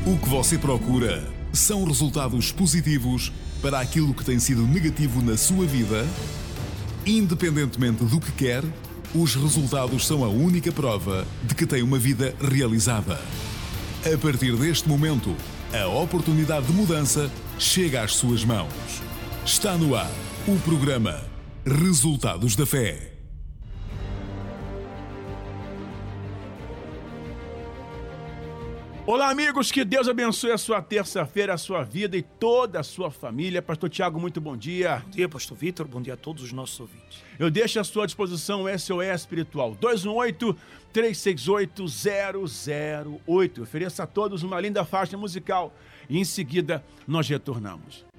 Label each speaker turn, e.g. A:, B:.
A: O que você procura são resultados positivos para aquilo que tem sido negativo na sua vida? Independentemente do que quer, os resultados são a única prova de que tem uma vida realizada. A partir deste momento, a oportunidade de mudança chega às suas mãos. Está no ar o programa Resultados da Fé.
B: Olá, amigos, que Deus abençoe a sua terça-feira, a sua vida e toda a sua família. Pastor Tiago, muito bom dia.
C: Bom dia, Pastor Vitor. Bom dia a todos os nossos ouvintes.
B: Eu deixo à sua disposição o SOS Espiritual 218-368-008. Ofereça a todos uma linda faixa musical e em seguida nós retornamos.